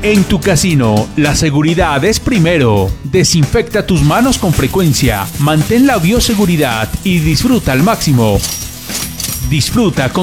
En tu casino, la seguridad es primero. Desinfecta tus manos con frecuencia, mantén la bioseguridad y disfruta al máximo. Disfruta con